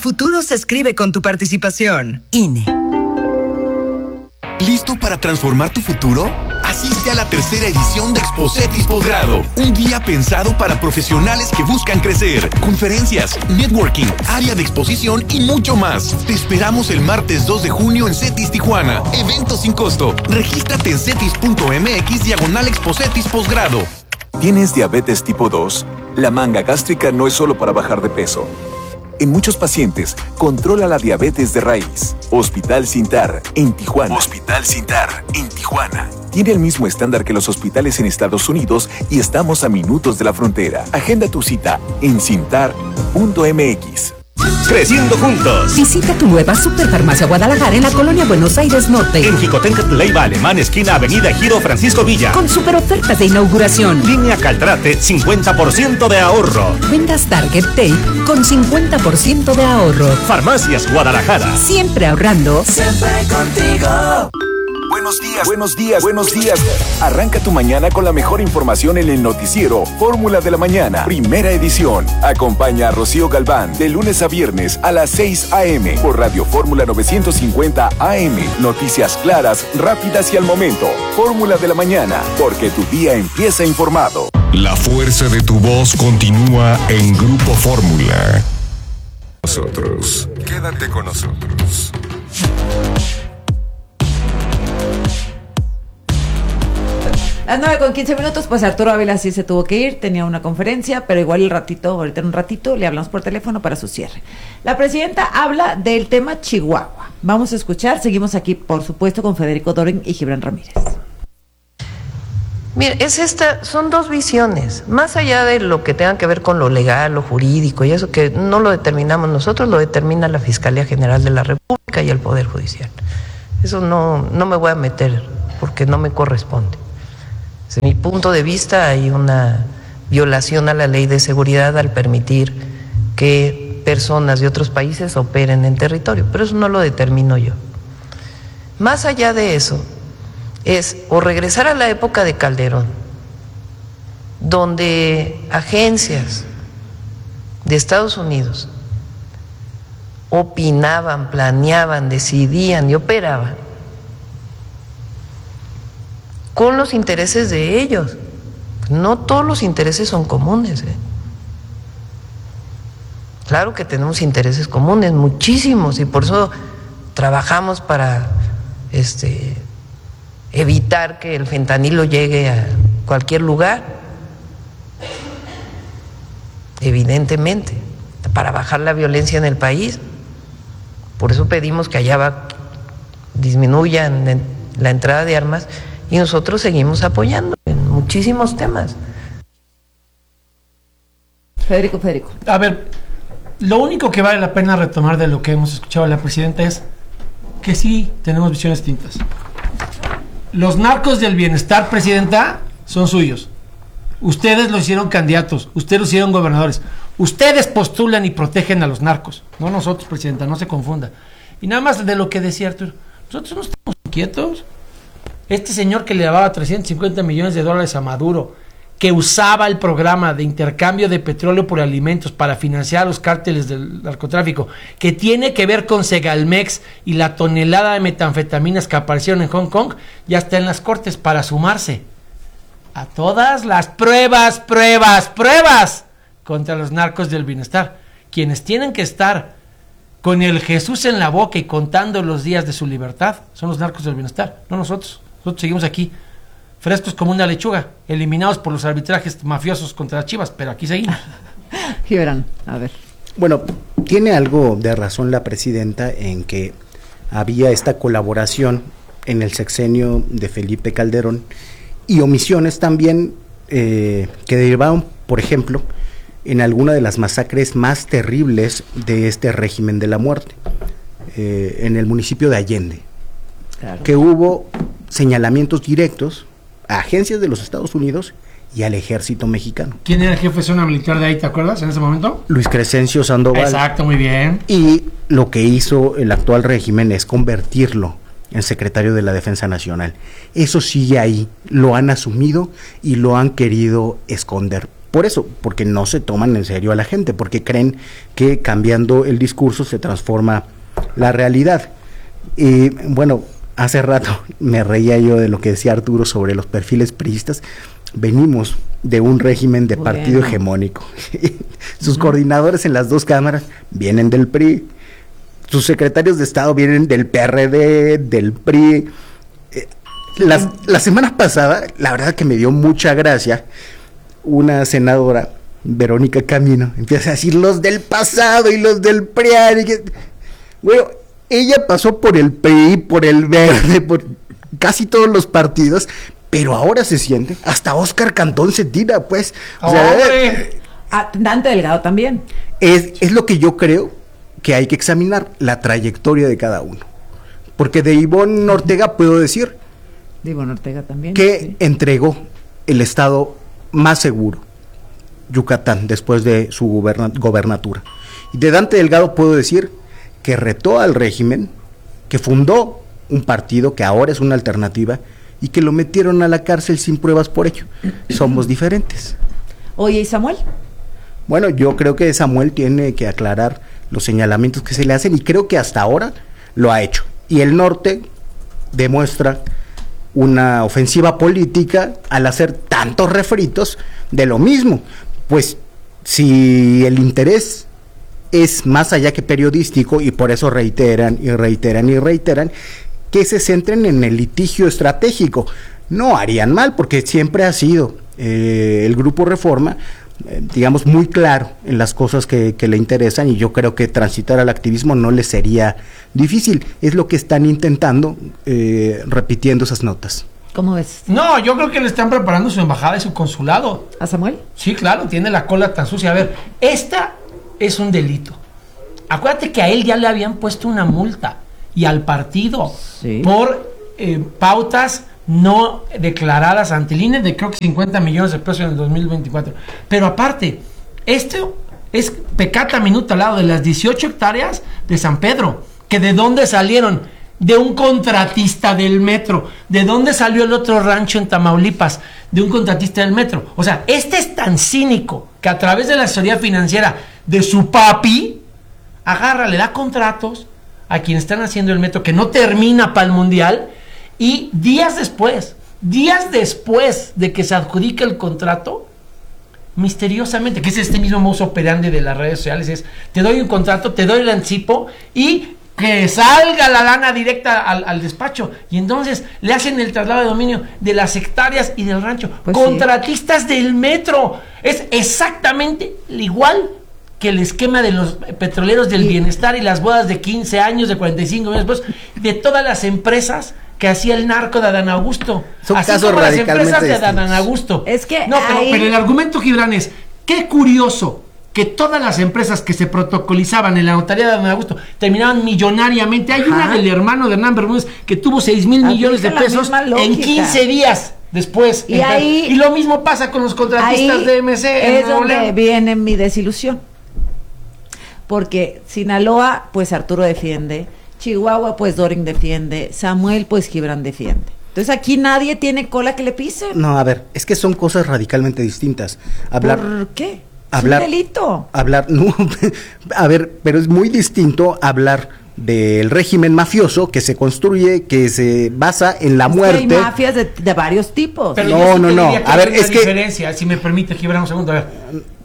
futuro se escribe con tu participación. INE. ¿Listo para transformar tu futuro? Asiste a la tercera edición de Expocetis Posgrado, un día pensado para profesionales que buscan crecer. Conferencias, networking, área de exposición y mucho más. Te esperamos el martes 2 de junio en CETIS Tijuana. Evento sin costo. Regístrate en cetis.mx/Expocetis Posgrado. ¿Tienes diabetes tipo 2? La manga gástrica no es solo para bajar de peso. En muchos pacientes, controla la diabetes de raíz. Hospital Sintar, en Tijuana. Hospital Sintar, en Tijuana. Tiene el mismo estándar que los hospitales en Estados Unidos y estamos a minutos de la frontera. Agenda tu cita en sintar.mx. Creciendo juntos. Visita tu nueva Superfarmacia Guadalajara en la colonia Buenos Aires Norte. En Jicotenca, Leiva Alemán, esquina Avenida Giro Francisco Villa. Con super ofertas de inauguración. Línea Caltrate, 50% de ahorro. Vendas Target Tape con 50% de ahorro. Farmacias Guadalajara. Siempre ahorrando. Siempre contigo. Buenos días, buenos días, buenos días. Arranca tu mañana con la mejor información en el noticiero Fórmula de la Mañana, primera edición. Acompaña a Rocío Galván de lunes a viernes a las 6 a.m. por Radio Fórmula 950 AM. Noticias claras, rápidas y al momento. Fórmula de la Mañana, porque tu día empieza informado. La fuerza de tu voz continúa en Grupo Fórmula. Nosotros. Quédate con nosotros. Las 9:15, pues Arturo Ávila sí se tuvo que ir, tenía una conferencia, pero igual ahorita en un ratito, le hablamos por teléfono para su cierre. La presidenta habla del tema Chihuahua. Vamos a escuchar, seguimos aquí, por supuesto, con Federico Doren y Gibran Ramírez. Mire, son dos visiones, más allá de lo que tenga que ver con lo legal, lo jurídico y eso, que no lo determinamos nosotros, lo determina la Fiscalía General de la República y el Poder Judicial. Eso no me voy a meter porque no me corresponde. Desde mi punto de vista hay una violación a la ley de seguridad al permitir que personas de otros países operen en territorio, pero eso no lo determino yo. Más allá de eso, es o regresar a la época de Calderón, donde agencias de Estados Unidos opinaban, planeaban, decidían y operaban con los intereses de ellos. No todos los intereses son comunes, Claro que tenemos intereses comunes, muchísimos, y por eso trabajamos para evitar que el fentanilo llegue a cualquier lugar, evidentemente, para bajar la violencia en el país. Por eso pedimos que allá disminuyan la entrada de armas, y nosotros seguimos apoyando en muchísimos temas. Federico. A ver, lo único que vale la pena retomar de lo que hemos escuchado a la presidenta es que sí tenemos visiones distintas. Los narcos del bienestar, presidenta, son suyos. Ustedes los hicieron candidatos, ustedes los hicieron gobernadores. Ustedes postulan y protegen a los narcos, no nosotros, presidenta, no se confunda. Y nada más de lo que decía Arturo, nosotros no estamos inquietos. Este señor que le daba $350 millones a Maduro, que usaba el programa de intercambio de petróleo por alimentos para financiar los cárteles del narcotráfico, que tiene que ver con Segalmex y la tonelada de metanfetaminas que aparecieron en Hong Kong, ya está en las cortes para sumarse a todas las pruebas contra los narcos del bienestar. Quienes tienen que estar con el Jesús en la boca y contando los días de su libertad son los narcos del bienestar, no nosotros. Nosotros seguimos aquí frescos como una lechuga, eliminados por los arbitrajes mafiosos contra las Chivas, pero aquí seguimos. Gibran, a ver. Bueno, tiene algo de razón la presidenta en que había esta colaboración en el sexenio de Felipe Calderón y omisiones también que derivaron, por ejemplo, en alguna de las masacres más terribles de este régimen de la muerte, en el municipio de Allende, claro, que hubo señalamientos directos a agencias de los Estados Unidos y al ejército mexicano. ¿Quién era el jefe de zona militar de ahí, te acuerdas, en ese momento? Luis Crescencio Sandoval. Exacto, muy bien. Y lo que hizo el actual régimen es convertirlo en secretario de la Defensa Nacional. Eso sigue ahí, lo han asumido y lo han querido esconder. por eso, porque no se toman en serio a la gente, porque creen que cambiando el discurso se transforma la realidad. Y bueno, hace rato me reía yo de lo que decía Arturo sobre los perfiles priistas. Venimos de un régimen de partido hegemónico. Sus coordinadores en las dos cámaras vienen del PRI. Sus secretarios de Estado vienen del PRD, del PRI. La semana pasada, la verdad que me dio mucha gracia, una senadora, Verónica Camino, empieza a decir los del pasado y los del PRI. Bueno, ella pasó por el PRI, por el Verde, por casi todos los partidos, pero ahora se siente, hasta Óscar Cantón se tira, pues. O sea, Dante Delgado también. Es lo que yo creo que hay que examinar, la trayectoria de cada uno. Porque de Ivonne Ortega puedo decir que entregó el estado más seguro, Yucatán, después de su gobernatura. Y de Dante Delgado puedo decir que retó al régimen, que fundó un partido que ahora es una alternativa y que lo metieron a la cárcel sin pruebas por ello. Somos diferentes. Oye, ¿y Samuel? Bueno, yo creo que Samuel tiene que aclarar los señalamientos que se le hacen y creo que hasta ahora lo ha hecho. Y el norte demuestra una ofensiva política al hacer tantos refritos de lo mismo. Pues si el interés es más allá que periodístico y por eso reiteran, que se centren en el litigio estratégico. No harían mal, porque siempre ha sido el Grupo Reforma, digamos, muy claro en las cosas que le interesan, y yo creo que transitar al activismo no les sería difícil. Es lo que están intentando, repitiendo esas notas. ¿Cómo ves? No, yo creo que le están preparando su embajada y su consulado. ¿A Samuel? Sí, claro, tiene la cola tan sucia. A ver, esta es un delito. Acuérdate que a él ya le habían puesto una multa, y al partido, por pautas no declaradas ante el INE de creo que 50 millones de pesos en el 2024. Pero aparte, esto es pecata minuta al lado de las 18 hectáreas de San Pedro, que de dónde salieron, de un contratista del metro. ¿De dónde salió el otro rancho en Tamaulipas? De un contratista del metro. O sea, este es tan cínico que a través de la asesoría financiera de su papi, agarra, le da contratos a quienes están haciendo el metro que no termina para el mundial, y días después de que se adjudica el contrato, misteriosamente, que es este mismo modus operandi de las redes sociales, es: te doy un contrato, te doy el anticipo y que salga la lana directa al despacho, y entonces le hacen el traslado de dominio de las hectáreas y del rancho. Pues contratistas del metro. Es exactamente igual que el esquema de los petroleros del bienestar y las bodas de 15 años, de 45 años después, de todas las empresas que hacía el narco de Adán Augusto. Son así casos como las radicalmente empresas de Adán Augusto. Es que no, pero el argumento, Gibran, es: qué curioso que todas las empresas que se protocolizaban en la notaría de Adán Augusto terminaban millonariamente. Hay una del hermano de Hernán Bermúdez que tuvo 6,000 millones de pesos en 15 días después. Y lo mismo pasa con los contratistas de MC. Es donde viene mi desilusión. Porque Sinaloa, pues Arturo defiende; Chihuahua, pues Doring defiende; Samuel, pues Gibran defiende. Entonces aquí nadie tiene cola que le pisen. No, a ver, es que son cosas radicalmente distintas. ¿Por qué? Es un delito. No, a ver, pero es muy distinto hablar del régimen mafioso que se construye, que se basa en la muerte. Hay mafias de varios tipos. Pero no. A ver, es que diferencia, si me permite, Gibran, un segundo, a ver.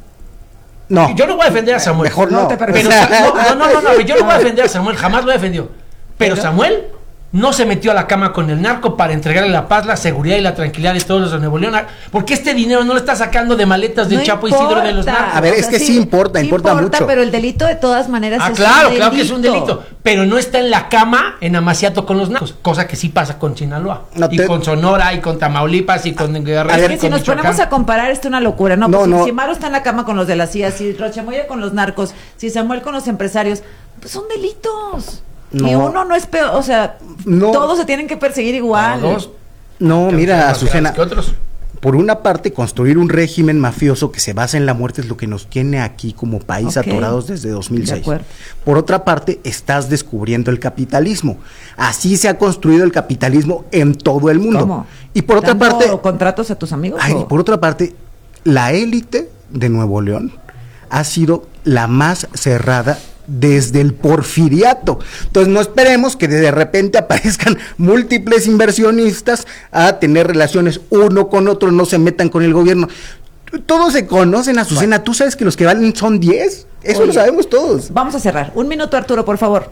No. Yo no voy a defender a Samuel. Mejor no. Pero, no, yo no voy a defender a Samuel, jamás lo he defendido. Pero Samuel no se metió a la cama con el narco para entregarle la paz, la seguridad y la tranquilidad de todos los de Nuevo León, porque este dinero no lo está sacando de maletas del Chapo Isidro de los narcos. A ver, es que sí importa mucho. Pero el delito de todas maneras es claro que es un delito, pero no está en la cama en amaciato con los narcos, cosa que sí pasa con Sinaloa, con Sonora, y con Tamaulipas, y con Guerrero. Es que si nos ponemos a comparar, esto es una locura. Si Maro está en la cama con los de la CIA, si Rochamoya con los narcos, si Samuel con los empresarios, pues son delitos. Y uno no es peor, o sea, todos se tienen que perseguir igual. No, mira, Azucena, por una parte, construir un régimen mafioso que se basa en la muerte es lo que nos tiene aquí como país atorados desde 2006. Por otra parte, estás descubriendo el capitalismo. Así se ha construido el capitalismo en todo el mundo. ¿Cómo? Y por otra parte, contratos a tus amigos. Por otra parte, la élite de Nuevo León ha sido la más cerrada desde el porfiriato. Entonces no esperemos que de repente aparezcan múltiples inversionistas a tener relaciones uno con otro, no se metan con el gobierno. Todos se conocen, Azucena. Bueno. Tú sabes que los que valen son 10. Eso Oye, lo sabemos todos. Vamos a cerrar. 1 minuto, Arturo, por favor.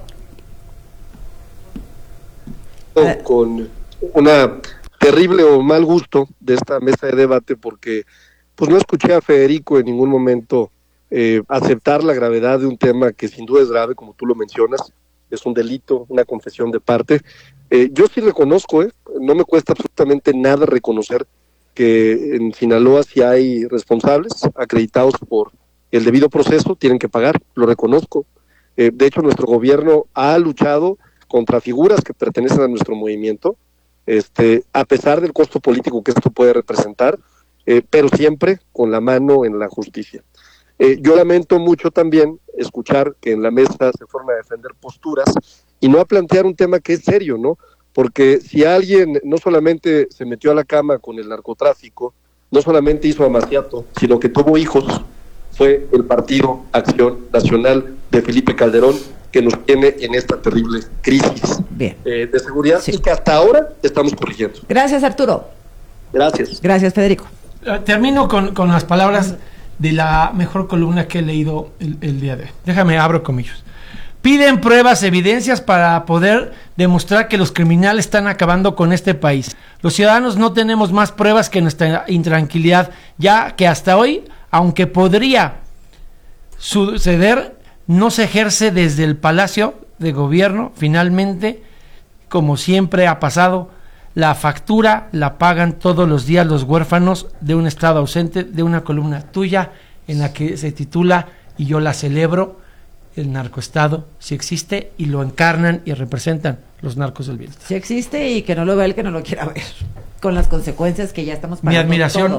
Con una terrible o mal gusto de esta mesa de debate, porque pues no escuché a Federico en ningún momento aceptar la gravedad de un tema que sin duda es grave, como tú lo mencionas, es un delito, una confesión de parte. Yo sí reconozco, no me cuesta absolutamente nada reconocer que en Sinaloa sí hay responsables acreditados por el debido proceso, tienen que pagar, lo reconozco. De hecho, nuestro gobierno ha luchado contra figuras que pertenecen a nuestro movimiento, a pesar del costo político que esto puede representar, pero siempre con la mano en la justicia. Yo lamento mucho también escuchar que en la mesa se fueron a defender posturas y no a plantear un tema que es serio, ¿no? Porque si alguien no solamente se metió a la cama con el narcotráfico, no solamente hizo amaciato, sino que tuvo hijos, fue el Partido Acción Nacional de Felipe Calderón, que nos tiene en esta terrible crisis de seguridad y que hasta ahora estamos corrigiendo. Gracias, Arturo. Gracias. Gracias, Federico. Termino con las palabras de la mejor columna que he leído el día de hoy. Déjame, abro comillas. Piden pruebas, evidencias para poder demostrar que los criminales están acabando con este país. Los ciudadanos no tenemos más pruebas que nuestra intranquilidad, ya que hasta hoy, aunque podría suceder, no se ejerce desde el Palacio de Gobierno. Finalmente, como siempre ha pasado, la factura la pagan todos los días los huérfanos de un Estado ausente, de una columna tuya en la que se titula, y yo la celebro, el narcoestado sí existe y lo encarnan y representan los narcos del bienestar. Sí existe y que no lo vea el que no lo quiera ver, con las consecuencias que ya estamos pagando. Mi admiración.